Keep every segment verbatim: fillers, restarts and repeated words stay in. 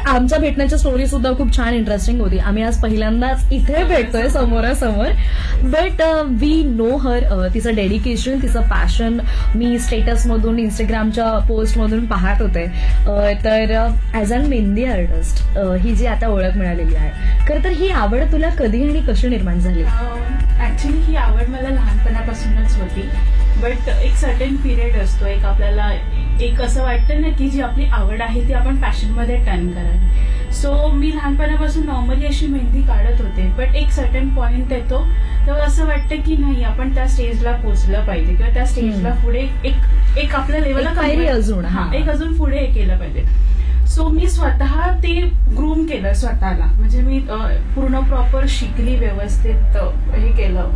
आमच्या भेटण्याची स्टोरी सुद्धा खूप छान इंटरेस्टिंग होती. आम्ही आज पहिल्यांदाच इथे भेटतोय समोरासमोर. बट वी नो हर. तिचं डेडिकेशन, तिचं पॅशन मी स्टेटसमधून, इंस्टाग्रामच्या पोस्टमधून पाहत होते. तर ॲज अन मेहंदी आर्टिस्ट ही जी आता ओळख मिळालेली आहे, खरं तर ही आवड तुला कधी आणि कशी निर्माण झाली? ऍक्च्युली ही आवड मला लहानपणापासूनच होती. बट एक सर्टन पिरियड असतो, एक आपल्याला एक असं वाटतं ना की जी आपली आवड आहे ती आपण पॅशनमध्ये टर्न करावी. सो मी लहानपणापासून नॉर्मली अशी मेहंदी काढत होते. बट एक सर्टन पॉइंट येतो तेव्हा असं वाटतं की नाही, आपण त्या स्टेजला पोहोचलं पाहिजे किंवा त्या स्टेजला पुढे एक एक आपल्या लेवलला अजून हा एक अजून पुढे हे केलं पाहिजे. सो मी स्वतः ते ग्रूम केलं स्वतःला. म्हणजे मी पूर्ण प्रॉपर शिकली, व्यवस्थित हे केलं,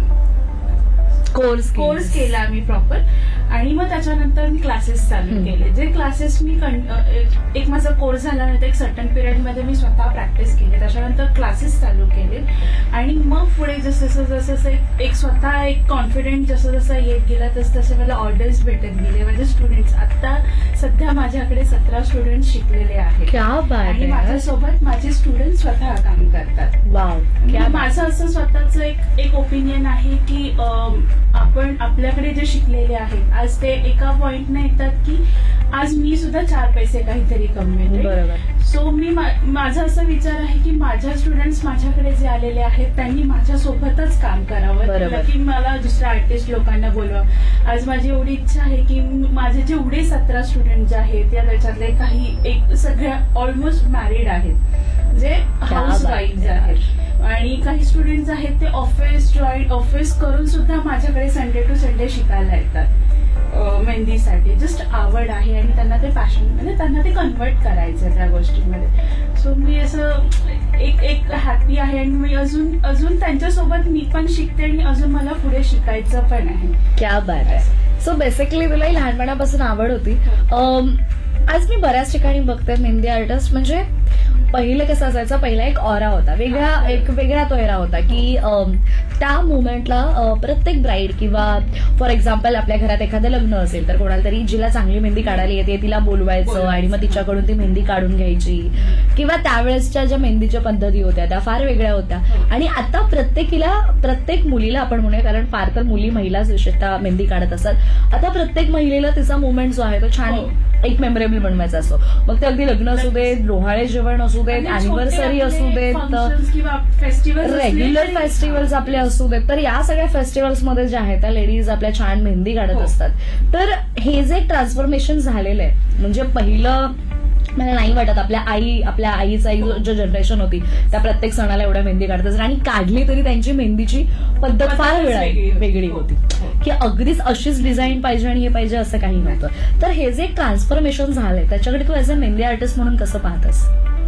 कोर्स कोर्स केला मी प्रॉपर. आणि मग त्याच्यानंतर मी क्लासेस चालू केले. जे क्लासेस मी एक माझा कोर्स झाल्यानंतर एक सर्टन पिरियडमध्ये मी स्वतः प्रॅक्टिस केली. त्याच्यानंतर क्लासेस चालू केले. आणि मग पुढे जसं जसं जसं जसं एक स्वतः एक कॉन्फिडंट जसं जसं येत गेला तसं तसे मला ऑर्डर्स भेटत गेले. माझे स्टुडंट्स आता सध्या माझ्याकडे सतरा स्टुडंट शिकलेले आहेत आणि माझ्यासोबत माझे स्टुडंट स्वतः काम करतात. माझं असं स्वतःचं एक एक ओपिनियन आहे की आपण आपल्याकडे जे शिकलेले आहेत आज ते एका पॉइंटने येतात की आज मी सुद्धा चार पैसे काहीतरी कमवेल. सो मी माझा असा विचार आहे की माझ्या स्टुडंट्स माझ्याकडे जे आलेले आहेत त्यांनी माझ्यासोबतच काम करावं, की मला दुसऱ्या आर्टिस्ट लोकांना बोलवा. आज माझी एवढी इच्छा आहे की माझे जेवढे सतरा स्टुडंट जे आहेत या त्याच्यातले काही एक सगळ्या ऑलमोस्ट मॅरिड आहेत, जे हाऊस वाईफ आहेत, आणि काही स्टुडंट्स आहेत ते ऑफिस जॉईन ऑफिस करून सुद्धा माझ्याकडे संडे टू संडे शिकायला येतात मेहंदीसाठी. जस्ट आवड आहे आणि त्यांना ते पॅशन, म्हणजे त्यांना ते कन्वर्ट करायचं त्या गोष्टींमध्ये. सो मी असं एक एक हॅपी आहे आणि मी अजून अजून त्यांच्यासोबत मी पण शिकते आणि अजून मला पुढे शिकायचं पण आहे. क्या बात आहे. सो बेसिकली तुलाही लहानपणापासून आवड होती. आज मी बऱ्याच ठिकाणी बघते मेहंदी आर्टिस्ट म्हणजे पहिलं कसं असायचं, पहिला एक ऑरा होता, वेगळा एक वेगळा तो एरा होता की त्या मुवमेंटला प्रत्येक ब्राईड किंवा फॉर एक्झाम्पल आपल्या घरात एखादं लग्न असेल तर कोणाला तरी जिला चांगली मेहंदी काढायला येते तिला बोलवायचं आणि मग तिच्याकडून ती मेहंदी काढून घ्यायची. किंवा त्यावेळेसच्या ज्या मेहंदीच्या पद्धती होत्या त्या फार वेगळ्या होत्या. आणि आता प्रत्येकीला, प्रत्येक मुलीला आपण म्हणूया, कारण फार तर मुली महिलाच विशेषतः मेहंदी काढत असतात, आता प्रत्येक महिलेला तिचा मुवमेंट जो आहे तो छान एक मेमोरेबल बनवायचा असतो. मग ते अगदी लग्न असू देत, डोहाळे जेवण असू देत, अॅनिव्हर्सरी असू देत, रेग्युलर फेस्टिवल्स आपले असू देत, तर या सगळ्या फेस्टिवल्समध्ये जे आहेत त्या लेडीज आपल्या छान मेहंदी काढत असतात. तर हे जे ट्रान्सफॉर्मेशन झालेलं आहे, म्हणजे पहिलं मला नाही वाटत आपल्या आई आपल्या आईचा आई जो जनरेशन होती त्या प्रत्येक सणाला एवढ्या मेहंदी काढतात आणि काढली तरी त्यांची मेहंदीची पद्धत फार वेगळी होती की अगदीच अशीच डिझाईन पाहिजे आणि हे पाहिजे असं काही नव्हतं. तर हे जे ट्रान्सफॉर्मेशन झालंय त्याच्याकडे तू ऍज अ मेहंदी आर्टिस्ट म्हणून कसं पाहतस?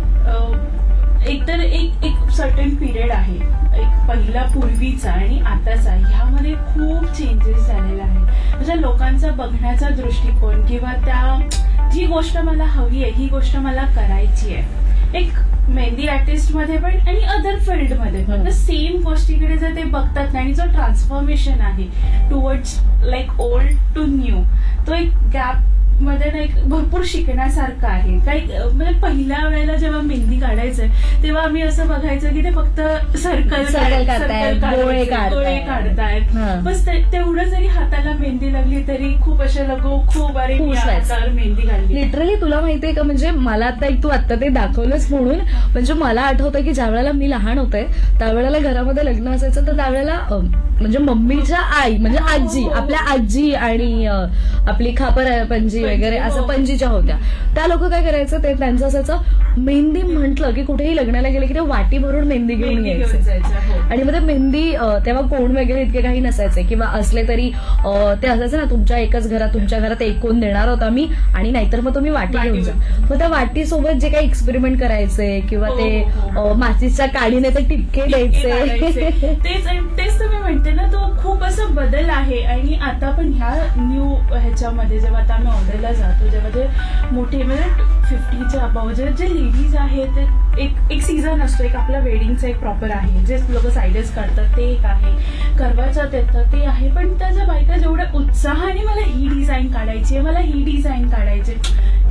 एकतर एक एक सर्टन पिरियड आहे, एक पहिला पूर्वीचा आणि आताचा, ह्यामध्ये खूप चेंजेस झालेले आहेत. म्हणजे लोकांचा बघण्याचा दृष्टिकोन किंवा त्या जी गोष्ट मला हवी आहे ही गोष्ट मला करायची आहे, एक मेहंदी आर्टिस्ट मध्ये पण आणि अदर फील्डमध्ये पण सेम गोष्टीकडे जर ते बघतात आणि जो ट्रान्सफॉर्मेशन आहे towards like old to new, तो एक गॅप मध्ये ना एक भरपूर शिकण्यासारखं आहे. काही म्हणजे पहिल्या वेळेला जेव्हा मेहंदी काढायचंय तेव्हा आम्ही असं बघायचं की ते फक्त सर्कल गोळे काढतायत, बस तेवढं जरी हाताला मेहंदी लागली तरी खूप असे लगो खूप अरे मेहंदी काढली. लिटरली तुला माहितीये का, म्हणजे मला आता एक तू आता ते दाखवलंच म्हणून म्हणजे मला आठवतं की ज्या वेळेला मी लहान होते त्यावेळेला घरामध्ये लग्न असायचं तर त्यावेळेला म्हणजे मम्मीच्या आई म्हणजे आजी, आपल्या आजी आणि आपली खापर पंजी वगैरे असं पंजीच्या होत्या, त्या लोक काय करायचं ते त्यांचं असायचं मेहंदी म्हटलं की कुठेही लग्नाला गेले की ते वाटी भरून मेहंदी घेऊन यायचं. आणि मग ते मेहंदी तेव्हा कोण वगैरे इतके काही नसायचे किंवा असले तरी ते असायचं ना तुमच्या एकच घरात तुमच्या घरात एक कोण देणार होता मी आणि नाहीतर मग तुम्ही वाटी घेऊन जा. मग त्या वाटीसोबत जे काही एक्सपेरिमेंट करायचे किंवा ते माचीच्या काडीने ते टिपके द्यायचे, तेच तेच तर मी म्हणते ना, तो खूप असं बदल आहे. आणि आता पण ह्या न्यू ह्याच्यामध्ये जेव्हा आता आम्ही ऑर्डरला जातो, जेव्हा ते मोठे म्हणजे फिफ्टीच्या अबाव जे जे लेडीज आहेत, एक एक सीझन असतो, एक आपला वेडिंगचा एक प्रॉपर आहे, जे लोक साईडच काढतात ते एक आहे, करवाचौथ येतं ते आहे. पण त्याच्या बायका जेवढ्या उत्साहाने मला ही डिझाईन काढायची आहे, मला ही डिझाईन काढायची,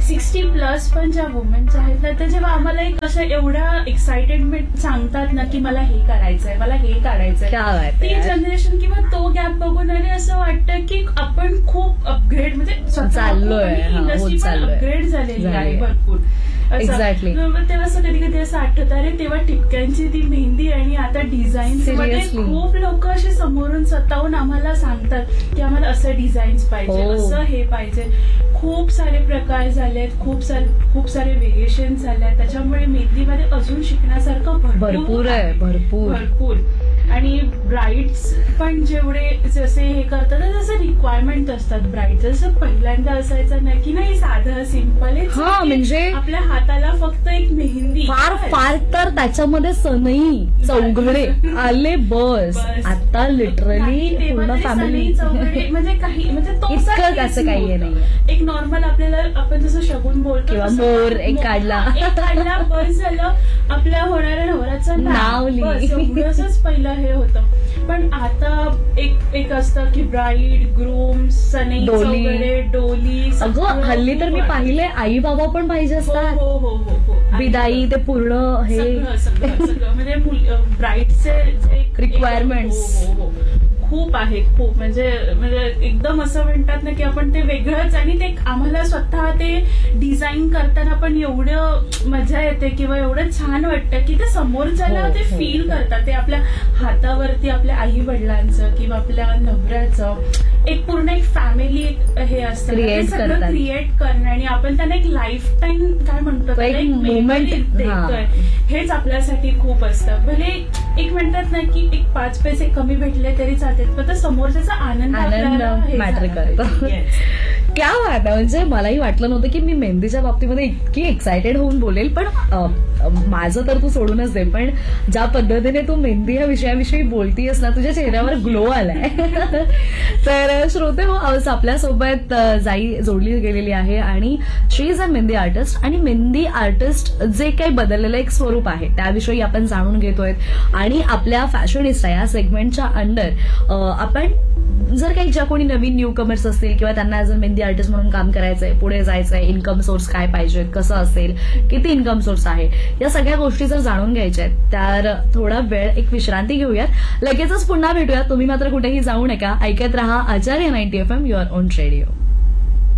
सिक्स्टी प्लस पण ज्या वुमेन्स आहेत ना, ते जेव्हा आम्हाला एक असं एवढा एक्साइटेडमेंट सांगतात ना की मला हे करायचंय, मला हे काढायचंय, क्या बात आहे ती यार. जनरेशन किंवा तो गॅप बघून आणि असं वाटतं की आपण खूप अपग्रेड म्हणजे चाललोय, हा, होत इंडस्ट्री पण चाललोय. अपग्रेड झालेली झाली आहे आहे. भरपूर. असं. Exactly. मग तेव्हा असं कधी कधी असं आठवतं, अरे तेव्हा टिपक्यांची ती मेहंदी आणि आता डिझाईन मध्ये Seriously. खूप लोक असे समोरून स्वतःहून आम्हाला सांगतात की आम्हाला असं डिझाईन्स पाहिजे, हो. असं हे पाहिजे. खूप सारे प्रकार झालेत, खूप सारे खूप सारे व्हेरिएशन झाले आहेत. त्याच्यामुळे मेहंदीमध्ये अजून शिकण्यासारखं भरपूर आहे, भरपूर. भरपूर. आणि ब्राईड्स पण जेवढे जसे हे करतात जसं रिक्वायरमेंट असतात ब्राईड, जसं पहिल्यांदा असायचं नाही की नाही साधं सिंपल हा, म्हणजे आपल्या हाताला फक्त एक मेहंदी, फार फार तर त्याच्यामध्ये सनई चौघडे आले बस. बस. आता लिटरली नाही, तेव्हा पूर्ण तरी फॅमिली सनई चौघडे म्हणजे काही म्हणजे तो इतकं असा त्याचं case काही नव्हतं. नाहीये. एक नॉर्मल आपल्याला आपण जसं शगुन बोलतो किंवा तसं मोर एक मो- काढला. हा, एक काढला बस झालं, आपल्या होणाऱ्या नवऱ्याचं नाव नाव लिही. बस, एवढंच पहिलं हे होतं. पण आता एक एक असतं की ब्राईड, ग्रूम, सनई डोली. चौघडे, डोली, अगं सगळं हल्ली तर मी खूप पाहिले आई बाबा पण पाहिजे हो असतात. हो हो हो हो. बिदाई ते पूर्ण हे सगळं सगळं सगळं म्हणजे ब्राईडचे जे Requirements. हो हो हो खूप आहे, खूप म्हणजे म्हणजे एकदम असं म्हणतात ना की आपण ते वेगळंच, आणि ते आम्हाला स्वतः ते डिझाईन करताना पण एवढं मजा येते किंवा एवढं छान वाटतं की ते समोरच्याला हो, ते हो, फील हो. करतात. ते आपल्या हातावरती आपल्या आई वडिलांचं किंवा आपल्या नवऱ्याचं एक पूर्ण एक फॅमिली हे असतं, ते Create सगळं करतात. क्रिएट करणं आणि आपण त्यांना एक लाईफ टाईम काय म्हणतो तो एक त्याला, एक moment, memory देतोय. हेच आपल्यासाठी खूप असतं. भले एक म्हणतात ना की एक पाच पैसे कमी भेटले तरी चालतात, पण तो समोरच्याचा आनंद आनंद आपल्याला हे मॅटर झाला करतो. पाहिजे. Yes. क्या बात आहे. म्हणजे मलाही वाटलं नव्हतं की मी मेहंदीच्या बाबतीमध्ये इतकी एक्सायटेड होऊन बोलेल, पण अ, अ, माझं तर तू सोडूनच दे, पण ज्या पद्धतीने तू मेहंदी या विषयाविषयी बोलतीयस ना, तुझ्या चेहऱ्यावर ग्लो आलाय. तर श्रोते हो, आज आपल्यासोबत अ, जाई जोडली गेलेली आहे आणि शी इज अ मेहंदी आर्टिस्ट, आणि मेहंदी आर्टिस्ट जे काही बदललेलं एक स्वरूप आहे त्याविषयी आपण जाणून घेतोय. आणि आपल्या फॅशनिस्टा या सेगमेंटच्या अंडर आपण जर काही ज्या कोणी नवीन न्यू कमर्स असतील किंवा त्यांना ऍज अ मेहंदी आर्टिस्ट म्हणून काम करायचंय, पुढे जायचंय, इन्कम सोर्स काय पाहिजे, कसं असेल, किती इन्कम सोर्स आहे, या सगळ्या गोष्टी जर जाणून घ्यायच्या आहेत तर थोडा वेळ एक विश्रांती घेऊयात. लगेचच पुन्हा भेटूयात. तुम्ही मात्र कुठेही जाऊ नका. ऐकत रहा आचार्य ninety F M, your on radio.